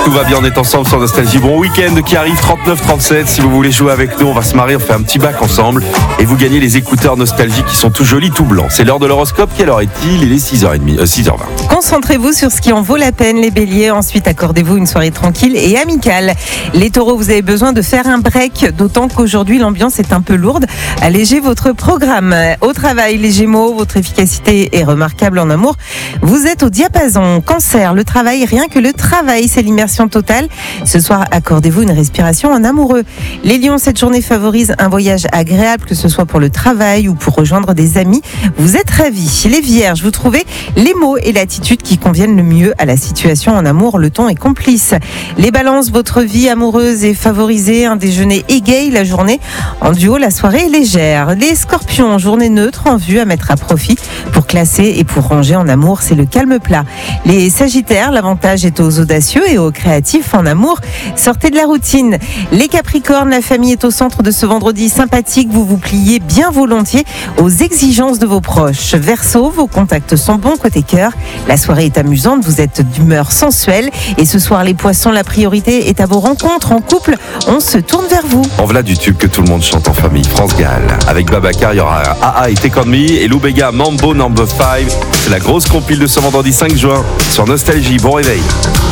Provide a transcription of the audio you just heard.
Tout va bien, on est ensemble sur Nostalgie. Bon week-end qui arrive, 39-37. Si vous voulez jouer avec nous, on va se marrer, on fait un petit bac ensemble. Et vous gagnez les écouteurs Nostalgie qui sont tout jolis, tout blancs. C'est l'heure de l'horoscope. Quelle heure est-il ? Il est 6h30, 6h20. Concentrez-vous sur ce qui en vaut la peine, les béliers. Ensuite, accordez-vous une soirée tranquille et amicale. Les taureaux, vous avez besoin de faire un break, d'autant qu'aujourd'hui, l'ambiance est un peu lourde. Allégez votre programme. Au travail, les gémeaux, votre efficacité est remarquable en amour. Vous êtes au diapason. Cancer, le travail, rien que le travail, c'est l'immersion totale. Ce soir, accordez-vous une respiration en amoureux. Les lions, cette journée favorise un voyage agréable, que ce soit pour le travail ou pour rejoindre des amis. Vous êtes ravis. Les vierges, vous trouvez les mots et l'attitude qui conviennent le mieux à la situation en amour. Le ton est complice. Les balances, votre vie amoureuse est favorisée. Un déjeuner égaye la journée. En duo, la soirée est légère. Les scorpions, journée neutre en vue à mettre à profit pour classer et pour ranger en amour. C'est le calme plat. Les sagittaires, l'avantage est aux audacieux et aux créatifs en amour. Sortez de la routine. Les capricornes, la famille est au centre de ce vendredi sympathique. Vous vous pliez bien volontiers aux exigences de vos proches. Verseau, vos contacts sont bons côté cœur. La soirée est amusante, vous êtes d'humeur sensuelle. Et ce soir, les poissons, la priorité est à vos rencontres en couple. On se tourne vers vous. En voilà du tube que tout le monde chante en famille. France Gall. Avec Babacar, il y aura AA et Take On Me. Et Lou Bega, Mambo No. 5. C'est la grosse compile de ce vendredi 5 juin sur Nostalgie. Bon réveil.